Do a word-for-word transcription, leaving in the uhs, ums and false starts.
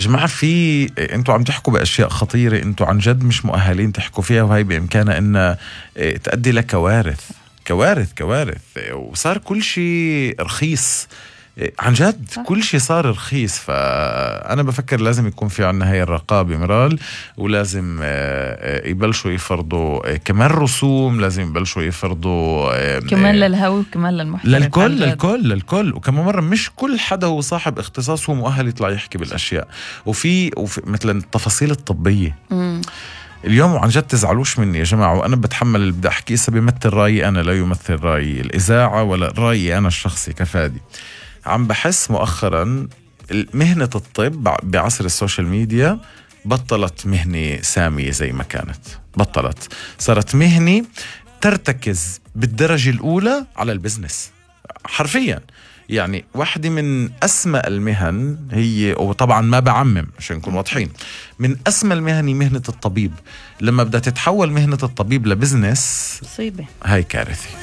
جماعة في انتوا عم تحكوا بأشياء خطيرة انتوا عن جد مش مؤهلين تحكوا فيها، وهي بإمكانها ان تؤدي لكوارث كوارث كوارث. وصار كل شيء رخيص عن جد، كل شيء صار رخيص. فأنا بفكر لازم يكون في عنا هاي الرقابة مرال، ولازم يبلشوا يفرضوا كمان رسوم، لازم يبلشوا يفرضوا كمان للهوي وكمان للمحترف، للكل للكل للكل. وكمان مرة مش كل حدا هو صاحب اختصاص هو مؤهل يطلع يحكي بالأشياء. وفي, وفي مثلا التفاصيل الطبية م. اليوم وعن جد تزعلوش مني يا جماعة، وأنا بتحمل اللي بدي أحكي إذا بيمثل رأيي أنا، لا يمثل رأيي الإذاعة ولا رأيي أنا الشخصي كفادي. عم بحس مؤخرا مهنة الطب بعصر السوشيال ميديا بطلت مهنة سامية زي ما كانت، بطلت، صارت مهنة ترتكز بالدرجة الأولى على البزنس حرفيا. يعني واحدة من أسمى المهن هي، وطبعا ما بعمم عشان نكون واضحين، من أسمى المهن مهنة الطبيب. لما بدها تتحول مهنة الطبيب لبزنس، مصيبة، هاي كارثة.